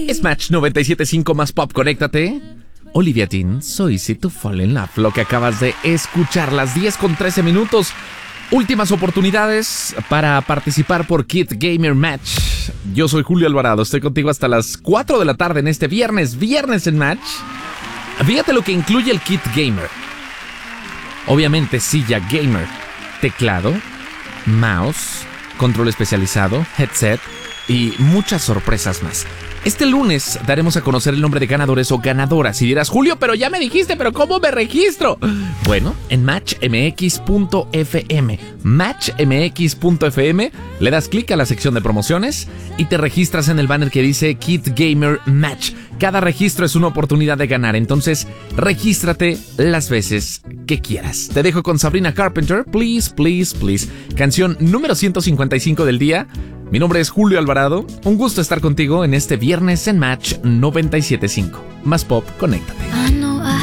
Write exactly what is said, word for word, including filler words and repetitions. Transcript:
Es Match noventa y siete punto cinco más pop, conéctate. Olivia Dean, soy Si to Fall in Love, lo que acabas de escuchar, las diez con trece minutos. Últimas oportunidades para participar por Kit Gamer Match. Yo soy Julio Alvarado, estoy contigo hasta las cuatro de la tarde en este viernes, viernes en Match. Fíjate lo que incluye el Kit Gamer. Obviamente silla gamer, teclado, mouse, control especializado, headset y muchas sorpresas más. Este lunes daremos a conocer el nombre de ganadores o ganadoras. Y dirás, Julio, pero ya me dijiste, ¿pero cómo me registro? Bueno, en match m x punto f m. match m x punto f m, le das clic a la sección de promociones y te registras en el banner que dice Kit Gamer Match. Cada registro es una oportunidad de ganar, entonces regístrate las veces que quieras. Te dejo con Sabrina Carpenter, Please, Please, Please. Canción número ciento cincuenta y cinco del día. Mi nombre es Julio Alvarado. Un gusto estar contigo en este viernes en Match noventa y siete punto cinco. Más pop, conéctate.